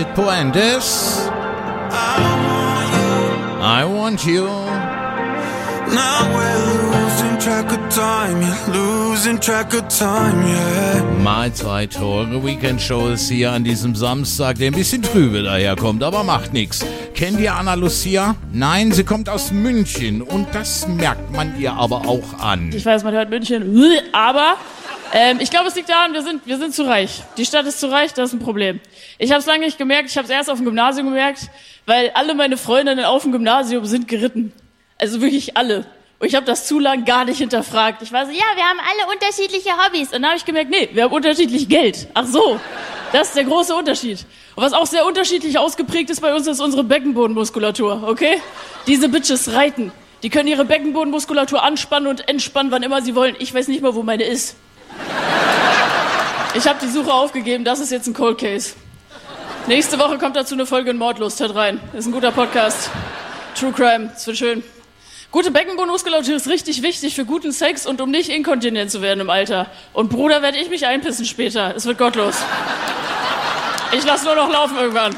It Puentes. I want you. Now we're losing track of time, yeah, losing track of time, yeah. Mahlzeit, eure Weekendshow ist hier an diesem Samstag, der ein bisschen trübe daherkommt, aber macht nichts. Kennt ihr Anna Lucia? Nein, sie kommt aus München und das merkt man ihr aber auch an. Ich weiß, man hört München, aber ich glaube, es liegt daran, wir sind zu reich. Die Stadt ist zu reich, das ist ein Problem. Ich habe es lange nicht gemerkt, ich habe es erst auf dem Gymnasium gemerkt, weil alle meine Freundinnen auf dem Gymnasium sind geritten. Also wirklich alle. Und ich habe das zu lang gar nicht hinterfragt. Ich war so, ja, wir haben alle unterschiedliche Hobbys. Und dann habe ich gemerkt, nee, wir haben unterschiedlich Geld. Ach so, das ist der große Unterschied. Und was auch sehr unterschiedlich ausgeprägt ist bei uns, ist unsere Beckenbodenmuskulatur, okay? Diese Bitches reiten. Die können ihre Beckenbodenmuskulatur anspannen und entspannen, wann immer sie wollen. Ich weiß nicht mal, wo meine ist. Ich habe die Suche aufgegeben, das ist jetzt ein Cold Case. Nächste Woche kommt dazu eine Folge in Mordlust, hört rein. Ist ein guter Podcast. True Crime, es wird schön. Gute Beckenbodenmuskulatur ist richtig wichtig für guten Sex und um nicht inkontinent zu werden im Alter. Und Bruder, werde ich mich einpissen später. Es wird gottlos. Ich lasse nur noch laufen irgendwann.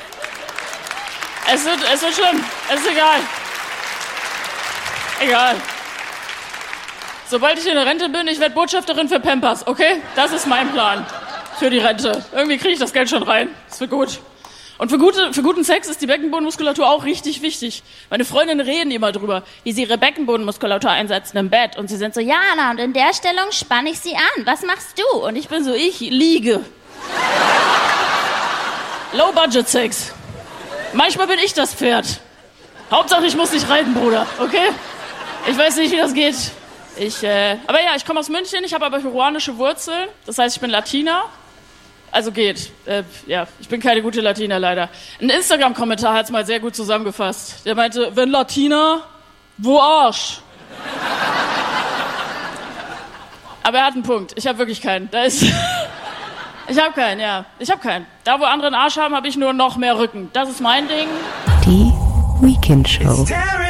Es wird schlimm. Es ist egal. Egal. Sobald ich in der Rente bin, ich werde Botschafterin für Pampers, okay? Das ist mein Plan für die Rente. Irgendwie kriege ich das Geld schon rein. Das wird gut. Und für guten Sex ist die Beckenbodenmuskulatur auch richtig wichtig. Meine Freundinnen reden immer drüber, wie sie ihre Beckenbodenmuskulatur einsetzen im Bett. Und sie sind so, ja, Anna, und in der Stellung spanne ich sie an. Was machst du? Und ich bin so, ich liege. Low-Budget-Sex. Manchmal bin ich das Pferd. Hauptsache, ich muss nicht reiten, Bruder, okay? Ich weiß nicht, wie das geht. Aber ja, ich komme aus München, ich habe aber peruanische Wurzeln. Das heißt, ich bin Latina. Also geht. Ja, ich bin keine gute Latina leider. Ein Instagram-Kommentar hat es mal sehr gut zusammengefasst. Der meinte, wenn Latina, wo Arsch? Aber er hat einen Punkt. Ich habe wirklich keinen. Ich habe keinen, ja. Ich habe keinen. Da, wo andere einen Arsch haben, habe ich nur noch mehr Rücken. Das ist mein Ding. Die Weekendshow.